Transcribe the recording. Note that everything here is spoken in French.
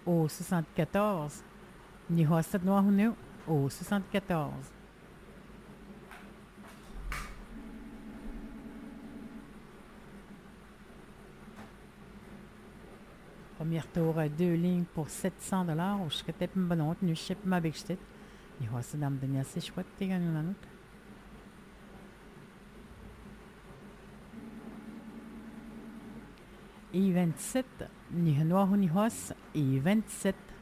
au 74. Ni hostat noa hunu au 74. Premier tour à deux lignes pour 700 $. Ou je serais peut-être une bonne honte. Nu ship ma big shit. Ni hostat dam dania se chouette tigan nanuk. I 27. Ni noa huni hos. I 27.